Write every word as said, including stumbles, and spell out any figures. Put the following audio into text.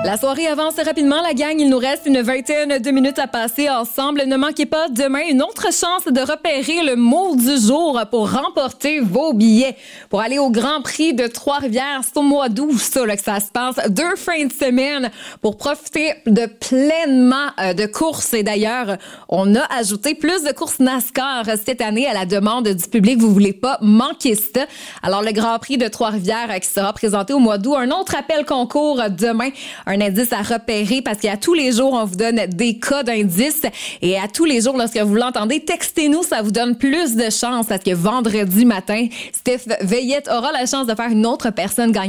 La soirée avance rapidement, la gang. Il nous reste une vingtaine de minutes à passer ensemble. Ne manquez pas demain une autre chance de repérer le mot du jour pour remporter vos billets. Pour aller au Grand Prix de Trois-Rivières, c'est au mois d'août ça, là, que ça se passe. Deux fins de semaine pour profiter de pleinement euh, de courses. Et d'ailleurs, on a ajouté plus de courses NASCAR cette année à la demande du public. Vous voulez pas manquer ça. Alors, le Grand Prix de Trois-Rivières euh, qui sera présenté au mois d'août. Un autre appel concours euh, demain. Un indice à repérer parce qu'à tous les jours, on vous donne des codes d'indices. Et à tous les jours, lorsque vous l'entendez, textez-nous, ça vous donne plus de chance parce que vendredi matin, Steph Veillette aura la chance de faire une autre personne gagnante.